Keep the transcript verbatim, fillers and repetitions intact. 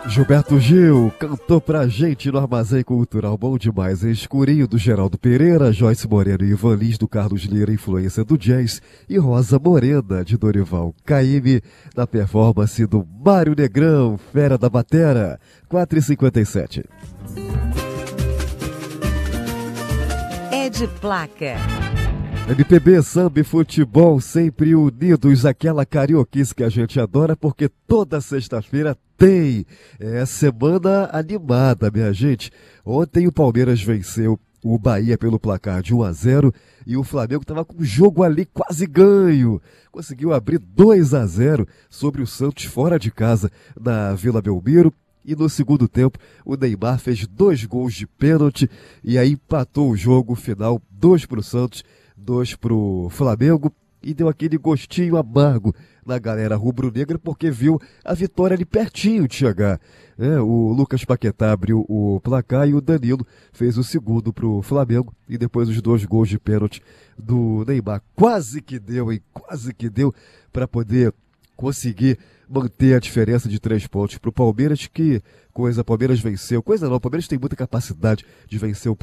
Gilberto Gil cantou pra gente no Armazém Cultural, bom demais, hein? Escurinho do Geraldo Pereira, Joyce Moreno e Ivan Lins do Carlos Lira, influência do jazz, e Rosa Morena de Dorival Caymmi, na performance do Mário Negrão, fera da batera, quatro e cinquenta e sete. É de placa. M P B, samba e futebol sempre unidos, aquela carioquice que a gente adora, porque toda sexta-feira tem. É semana animada, minha gente. Ontem o Palmeiras venceu o Bahia pelo placar de um a zero e o Flamengo estava com o jogo ali quase ganho. Conseguiu abrir dois a zero sobre o Santos fora de casa na Vila Belmiro. E no segundo tempo, o Neymar fez dois gols de pênalti e aí empatou o jogo final, dois para o Santos, dois para o Flamengo, e deu aquele gostinho amargo na galera rubro-negra, porque viu a vitória ali pertinho de chegar. É, o Lucas Paquetá abriu o placar e o Danilo fez o segundo para o Flamengo, e depois os dois gols de pênalti do Neymar. Quase que deu, hein? Quase que deu para poder conseguir manter a diferença de três pontos para o Palmeiras. Que coisa, Palmeiras venceu. Coisa não, o Palmeiras tem muita capacidade de vencer o